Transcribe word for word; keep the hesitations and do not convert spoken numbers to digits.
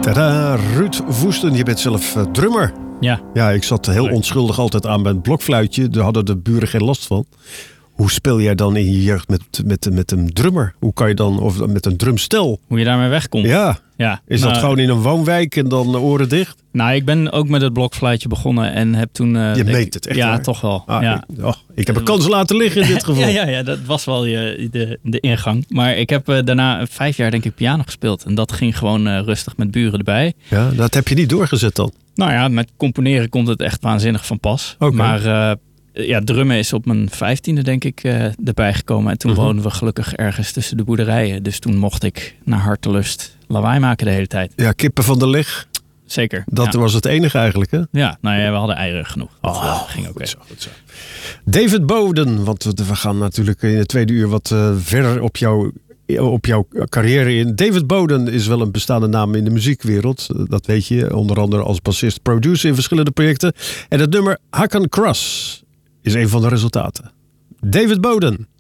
Tadaa, Ruud Woesten, je bent zelf uh, drummer. Ja. Ja, ik zat heel onschuldig altijd aan mijn blokfluitje. Daar hadden de buren geen last van. Hoe speel jij dan in je jeugd met, met, met een drummer? Hoe kan je dan, of met een drumstel? Hoe je daarmee wegkomt? Ja. ja. Is nou, dat gewoon in een woonwijk en dan oren dicht? Nou, ik ben ook met het blokfluitje begonnen en heb toen... Uh, je meet ik, het echt? Ja, waar? toch wel. Ah, ja. ik, oh, ik heb een kans laten liggen in dit geval. ja, ja, ja, dat was wel je, de, de ingang. Maar ik heb uh, daarna vijf jaar denk ik piano gespeeld. En dat ging gewoon uh, rustig met buren erbij. Ja, dat heb je niet doorgezet dan? Nou ja, met componeren komt het echt waanzinnig van pas. Okay. Maar uh, ja, drummen is op mijn vijftiende denk ik uh, erbij gekomen. En toen uh-huh. woonden we gelukkig ergens tussen de boerderijen. Dus toen mocht ik naar hartelust lawaai maken de hele tijd. Ja, kippen van de leg. Zeker. Dat ja. was het enige eigenlijk, hè? Ja, nou ja, we hadden eieren genoeg. Dat oh, uh, ging ook goed zo, goed zo. David Boden, want we gaan natuurlijk in het tweede uur wat uh, verder op jouw... op jouw carrière in. David Boden is wel een bestaande naam in de muziekwereld. Dat weet je, onder andere als bassist, producer in verschillende projecten. En het nummer Hakan Cross is een van de resultaten. David Boden.